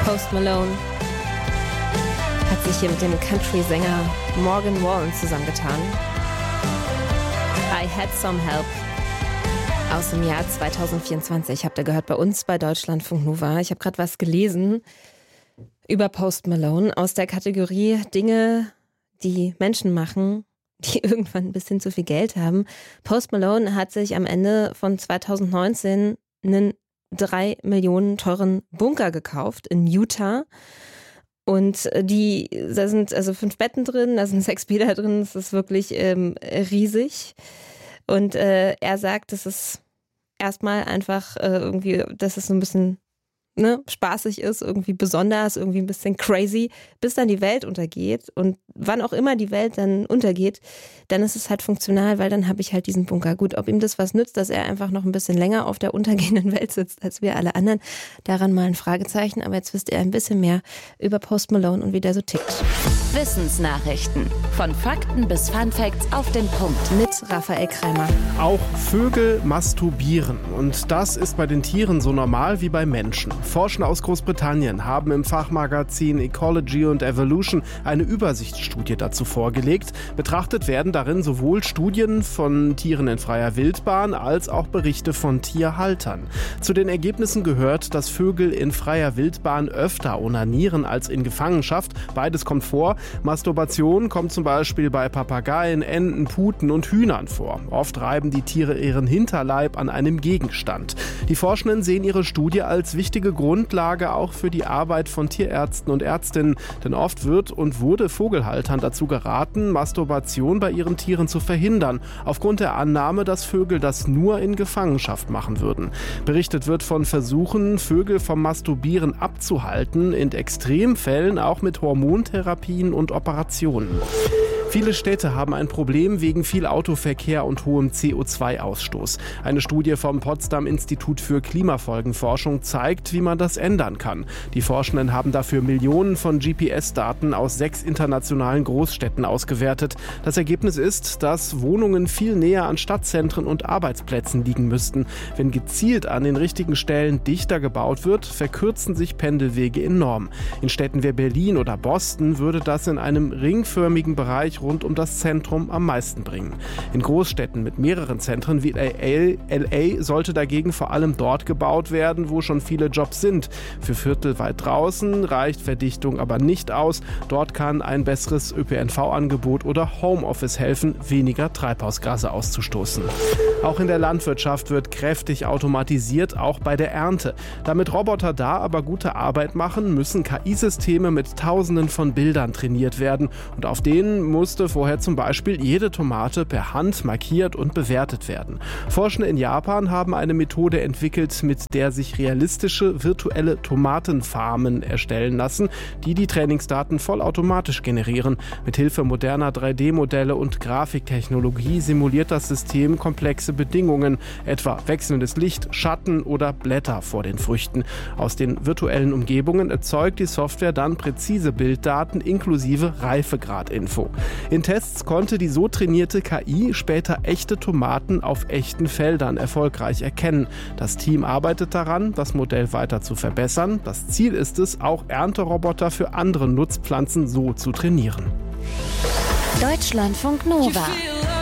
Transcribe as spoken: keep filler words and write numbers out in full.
Post Malone hat sich hier mit dem Country-Sänger Morgan Wallen zusammengetan. I Had Some Help aus dem Jahr zwanzig vierundzwanzig. Habt ihr gehört bei uns bei Deutschlandfunk Nova. Ich habe gerade was gelesen über Post Malone aus der Kategorie Dinge, die Menschen machen, die irgendwann ein bisschen zu viel Geld haben. Post Malone hat sich am Ende von zwanzig neunzehn einen drei Millionen teuren Bunker gekauft in Utah. Und die, da sind also fünf Betten drin, da sind sechs Bäder drin, das ist wirklich ähm, riesig. Und äh, er sagt, das ist erstmal einfach äh, irgendwie, dass es so ein bisschen ne, spaßig ist, irgendwie besonders, irgendwie ein bisschen crazy, bis dann die Welt untergeht. Und wann auch immer die Welt dann untergeht, dann ist es halt funktional, weil dann habe ich halt diesen Bunker. Gut, ob ihm das was nützt, dass er einfach noch ein bisschen länger auf der untergehenden Welt sitzt, als wir alle anderen, daran mal ein Fragezeichen. Aber jetzt wisst ihr ein bisschen mehr über Post Malone und wie der so tickt. Wissensnachrichten. Von Fakten bis Funfacts auf den Punkt. Mit Raphael Kreimer. Auch Vögel masturbieren. Und das ist bei den Tieren so normal wie bei Menschen. Forscher aus Großbritannien haben im Fachmagazin Ecology and Evolution eine Übersichtsstudie dazu vorgelegt. Betrachtet werden darin sowohl Studien von Tieren in freier Wildbahn als auch Berichte von Tierhaltern. Zu den Ergebnissen gehört, dass Vögel in freier Wildbahn öfter onanieren als in Gefangenschaft. Beides kommt vor. Masturbation kommt zum Beispiel bei Papageien, Enten, Puten und Hühnern vor. Oft reiben die Tiere ihren Hinterleib an einem Gegenstand. Die Forschenden sehen ihre Studie als wichtige Grundlage auch für die Arbeit von Tierärzten und Ärztinnen. Denn oft wird und wurde Vogelhaltern dazu geraten, Masturbation bei ihren Tieren zu verhindern, aufgrund der Annahme, dass Vögel das nur in Gefangenschaft machen würden. Berichtet wird von Versuchen, Vögel vom Masturbieren abzuhalten, in Extremfällen auch mit Hormontherapien und Operationen. Viele Städte haben ein Problem wegen viel Autoverkehr und hohem C O zwei Ausstoß. Eine Studie vom Potsdam Institut für Klimafolgenforschung zeigt, wie man das ändern kann. Die Forschenden haben dafür Millionen von G P S-Daten aus sechs internationalen Großstädten ausgewertet. Das Ergebnis ist, dass Wohnungen viel näher an Stadtzentren und Arbeitsplätzen liegen müssten. Wenn gezielt an den richtigen Stellen dichter gebaut wird, verkürzen sich Pendelwege enorm. In Städten wie Berlin oder Boston würde das in einem ringförmigen Bereich rund um das Zentrum am meisten bringen. In Großstädten mit mehreren Zentren wie L A sollte dagegen vor allem dort gebaut werden, wo schon viele Jobs sind. Für Viertel weit draußen reicht Verdichtung aber nicht aus. Dort kann ein besseres Ö P N V-Angebot oder Homeoffice helfen, weniger Treibhausgase auszustoßen. Auch in der Landwirtschaft wird kräftig automatisiert, auch bei der Ernte. Damit Roboter da aber gute Arbeit machen, müssen K I-Systeme mit Tausenden von Bildern trainiert werden. Und auf denen musste vorher zum Beispiel jede Tomate per Hand markiert und bewertet werden. Forschende in Japan haben eine Methode entwickelt, mit der sich realistische virtuelle Tomatenfarmen erstellen lassen, die die Trainingsdaten vollautomatisch generieren. Mithilfe moderner drei D Modelle und Grafiktechnologie simuliert das System komplexe Bedingungen, etwa wechselndes Licht, Schatten oder Blätter vor den Früchten. Aus den virtuellen Umgebungen erzeugt die Software dann präzise Bilddaten inklusive Reifegradinfo. In Tests konnte die so trainierte K I später echte Tomaten auf echten Feldern erfolgreich erkennen. Das Team arbeitet daran, das Modell weiter zu verbessern. Das Ziel ist es, auch Ernteroboter für andere Nutzpflanzen so zu trainieren. Deutschlandfunk Nova.